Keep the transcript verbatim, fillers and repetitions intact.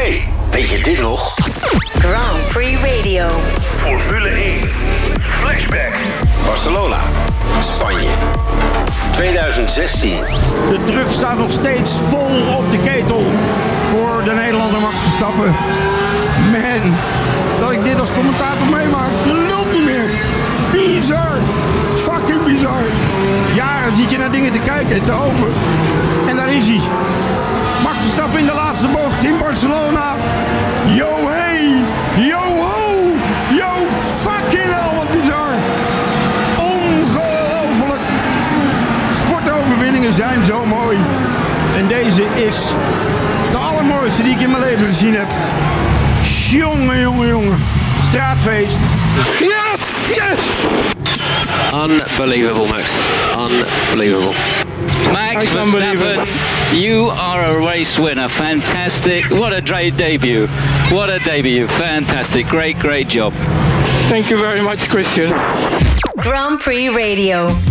Hey, weet je dit nog? Grand Prix Radio. Formule één. Flashback. Barcelona. Spanje. twintig zestien. De druk staat nog steeds vol op de ketel voor de Nederlander Max Verstappen. Man, dat ik dit als commentator meemaak, lult niet meer. Bizar. Fucking bizar. Jaren zit je naar dingen te kijken en te hopen. En daar is hij. Max Verstappen in de laatste bocht in Barcelona. Yo hey, yo ho, yo fucking hell, wat bizar. Ongelooflijk. Sportoverwinningen zijn zo mooi. En deze is de allermooiste die ik in mijn leven gezien heb. Jongen, jongen, jongen. Straatfeest. Yes, yes. Unbelievable, Max. Unbelievable. Max Verstappen, you are a race winner. Fantastic. What a great debut. What a debut. Fantastic. Great, great job. Thank you very much, Christian. Grand Prix Radio.